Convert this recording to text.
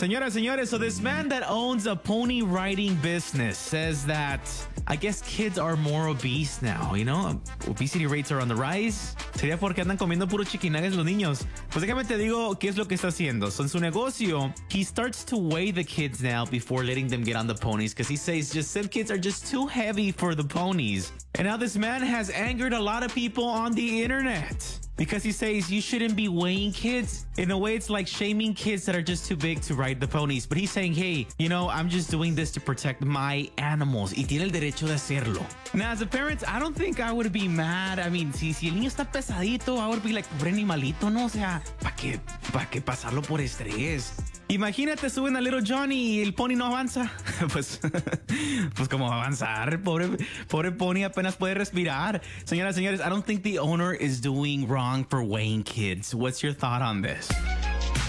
Señoras, señores, so this man that owns a pony riding business says that I guess kids are more obese now, you know? Obesity rates are on the rise. Sería porque andan comiendo puro chiquinagas los niños. Pues déjame te digo qué es lo que está haciendo. So en su negocio, he starts to weigh the kids now before letting them get on the ponies because he says just some kids are just too heavy for the ponies. And now this man has angered a lot of people on the internet because he says you shouldn't be weighing kids. In a way, it's like shaming kids that are just too big to ride the ponies. But he's saying, hey, you know, I'm just doing this to protect my animals. Y tiene el derecho de hacerlo. Now, as a parent, I don't think I would be mad. I mean, si el niño está pesadito, I would be like, pobre animalito, ¿no? O sea, ¿para qué pasarlo por estrés? Imagínate, suben a Little Johnny y el pony no avanza. pues ¿cómo va a avanzar? Pobre pony apenas puede respirar. Señoras, señores, I don't think the owner is doing wrong for weighing kids. What's your thought on this?